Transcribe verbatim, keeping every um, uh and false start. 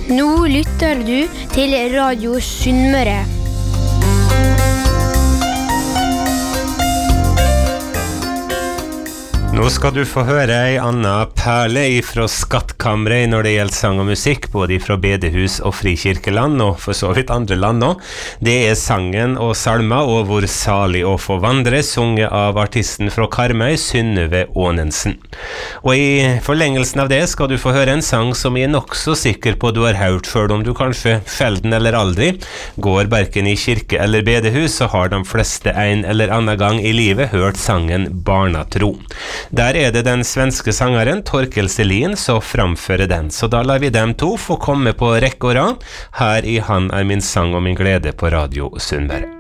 Nå lytter du til Radio Sunnmøre. Nå skal du få høre ei anna perle ifra skattkammeret når det gjelder sang og musikk, både ifra bedehus og frikirkeland, og for så vidt andre land nå. Det er sangen og salma og Hvor salig å få vandre, sunget av artisten fra Karmøy, Synnøve Aanensen. Og i forlengelsen av det skal du få høre en sang som jeg er nok så sikker på du har hørt, selv om du kanskje sjelden eller aldri går hverken i kirke eller bedehus, så har de fleste en eller annen gang i livet hørt sangen Barnatro. Der er det den svenske sangeren Torkel Selin som framfører den, så da lar vi dem to få komme på rekke og rad her i Han er min sang og min glede på Radio Sunnmøre.